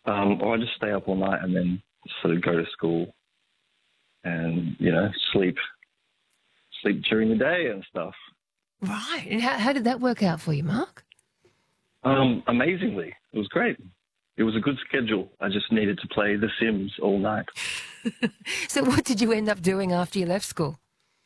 Or I just stay up all night and then sort of go to school and, sleep during the day and stuff. Right. And how did that work out for you, Mark? Amazingly. It was great. It was a good schedule. I just needed to play The Sims all night. So what did you end up doing after you left school?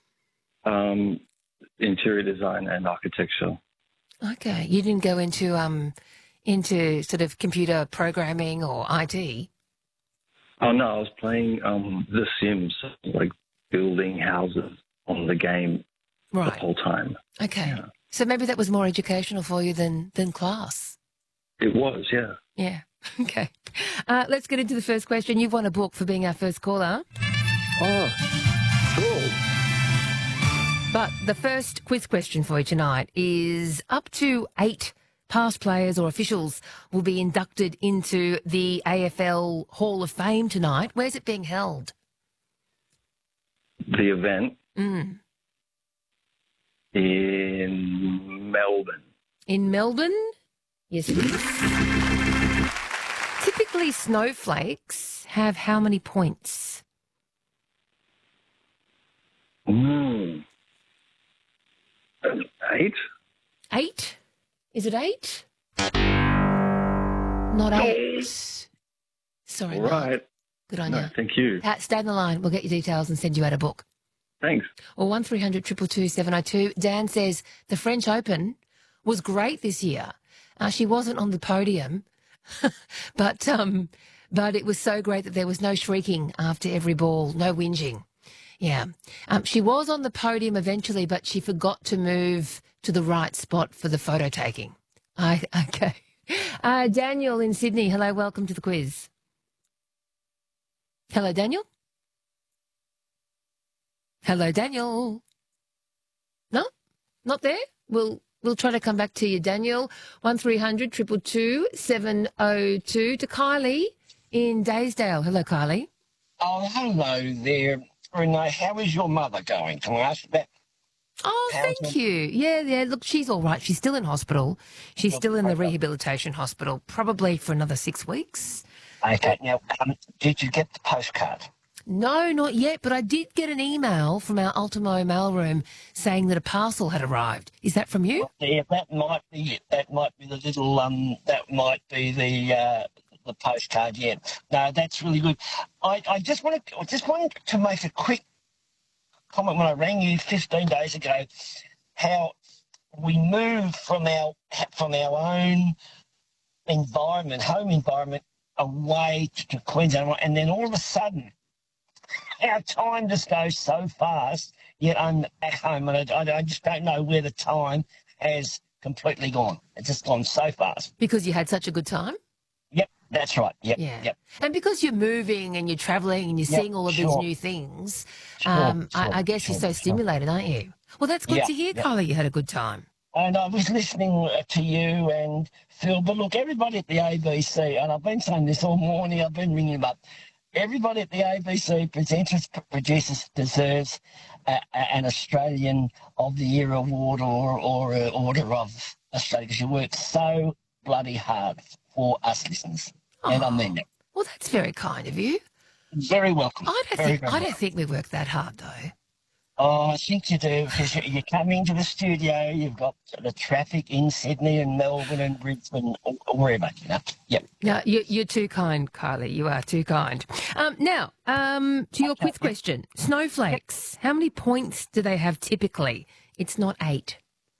Interior design and architecture. Okay. You didn't go into sort of computer programming or IT? Oh, no, I was playing The Sims, like building houses on the game the whole time. Okay. Yeah. So maybe that was more educational for you than class. It was, yeah. Yeah. Okay. Let's get into the first question. You've won a book for being our first caller. Oh, cool. But the first quiz question for you tonight is up to 8 past players or officials will be inducted into the AFL Hall of Fame tonight. Where's it being held? The event in Melbourne. In Melbourne? Yes, it is. Typically, snowflakes have how many points? 8? 8? Is it 8? Not 8. Sorry, Mark. Right. Good on you. Thank you. Stay on the line. We'll get your details and send you out a book. Thanks. Or 1300 222 702. Dan says the French Open was great this year. She wasn't on the podium, but it was so great that there was no shrieking after every ball, no whinging. Yeah. She was on the podium eventually, but she forgot to move to the right spot for the photo taking. Okay. Daniel in Sydney. Hello, welcome to the quiz. Hello, Daniel. Hello, Daniel. No? Not there? We'll try to come back to you, Daniel. 1300 222 702 to Kylie in Daysdale. Hello, Kylie. Oh, hello there, Renee. How is your mother going? Can I ask that? Oh, thank you. Yeah. Look, she's all right. She's still in hospital. She's still in the rehabilitation hospital, probably for another 6 weeks. Okay. Now, did you get the postcard? No, not yet, but I did get an email from our Ultimo mailroom saying that a parcel had arrived. Is that from you? Well, yeah, that might be the little that might be the postcard. Yeah. No, that's really good. I just wanted to make a quick comment when I rang you 15 days ago, how we moved from our own environment, home environment, away to Queensland, and then all of a sudden, our time just goes so fast. Yet I'm back home, and I just don't know where the time has completely gone. It's just gone so fast. Because you had such a good time? Yep, that's right. Yep, yeah. Yep. And because you're moving and you're travelling and you're seeing all of these new things, I guess you're so stimulated, aren't you? Well, that's good to hear, Kylie, you had a good time. And I was listening to you and Phil, but look, everybody at the ABC, and I've been saying this all morning, I've been ringing them up, everybody at the ABC producers deserves an Australian of the Year award or Order of Australia, because you work so bloody hard for us listeners. And I mean that. Well, that's very kind of you. Very welcome. I don't think we work that hard, though. Oh, I think you do, because you come into the studio, you've got the traffic in Sydney and Melbourne and Brisbane, or wherever, Yep. No, you're too kind, Kylie. You are too kind. Now, to your quiz question, snowflakes, how many points do they have typically? It's not 8.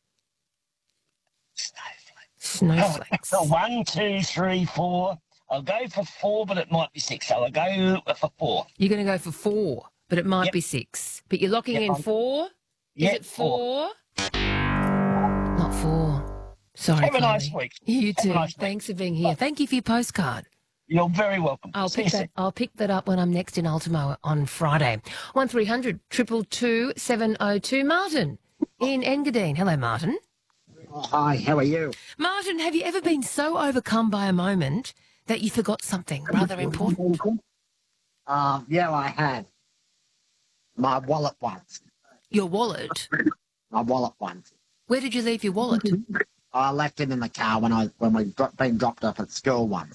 Snowflakes. Oh, 1, 2, 3, 4. I'll go for 4, but it might be 6. So I'll go for 4. You're going to go for 4, but it might be 6. But you're locking in 4? Is it 4? Not 4. Sorry, Have a nice week. You too. Thanks for being here. Thank you for your postcard. You're very welcome. I'll pick that up when I'm next in Ultimo on Friday. 1300 222 702. Martin in Engadine. Hello, Martin. Hi, how are you? Martin, have you ever been so overcome by a moment that you forgot something rather important? Yeah, I had. My wallet once. Your wallet? My wallet once. Where did you leave your wallet? I left it in the car when we been dropped off at school once.